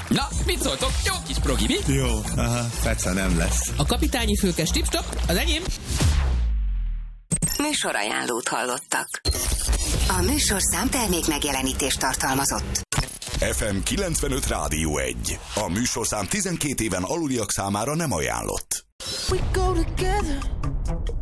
Na, mit szóltok? Jó kis progi, mi? Jó, feca nem lesz. A kapitányi fülkes tipstop, az enyém. Műsorajánlót hallottak. A műsorszám termék megjelenítést tartalmazott. FM 95 Rádió 1. A műsorszám 12 éven aluliak számára nem ajánlott. We go together.